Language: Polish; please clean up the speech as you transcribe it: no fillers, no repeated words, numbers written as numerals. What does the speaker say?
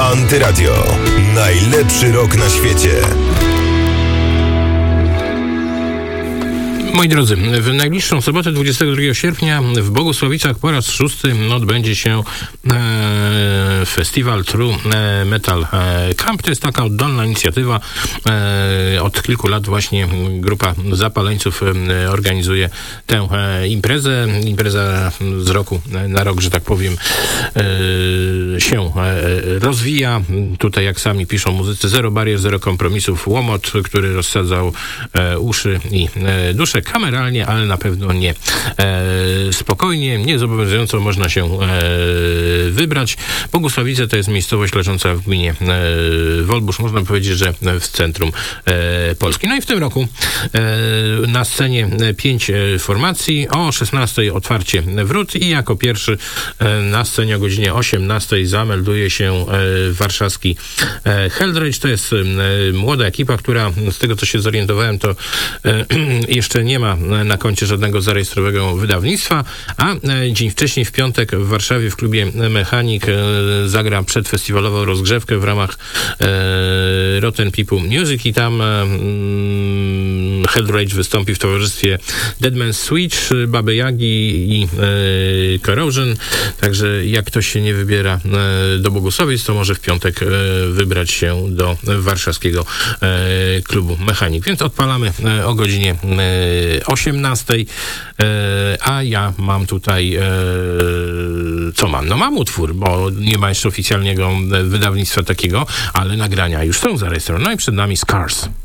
Antyradio. Najlepszy rok na świecie. Moi drodzy, w najbliższą sobotę 22 sierpnia w Bogusławicach po raz 6 odbędzie się festiwal True Metal Camp. To jest taka oddolna inicjatywa. Od kilku lat właśnie grupa zapaleńców organizuje tę imprezę. Impreza z roku na rok, że tak powiem, się rozwija. Tutaj, jak sami piszą muzycy, zero barier, zero kompromisów. Łomot, który rozsadzał uszy i duszę kameralnie, ale na pewno nie spokojnie, niezobowiązująco można się wybrać. Bogusławice to jest miejscowość leżąca w gminie Wolbusz, można powiedzieć, że w centrum Polski. No i w tym roku na scenie 5 formacji, o 16 otwarcie wrót i jako pierwszy na scenie o godzinie 18 zamelduje się warszawski Heldrage. To jest młoda ekipa, która z tego, co się zorientowałem, to jeszcze nie ma na koncie żadnego zarejestrowanego wydawnictwa, a dzień wcześniej, w piątek, w Warszawie w klubie Mechanik zagra przedfestiwalową rozgrzewkę w ramach Rotten People Music i tam Heldrage wystąpi w towarzystwie Deadman's Switch, Baby Yagi i Corrosion. Także jak ktoś się nie wybiera do Bogusławic, to może w piątek wybrać się do warszawskiego klubu Mechanik. Więc odpalamy o godzinie 18, a ja mam tutaj co mam? No mam utwór, bo nie ma jeszcze oficjalnego wydawnictwa takiego, ale nagrania już są zarejestrowane. No i przed nami Scars.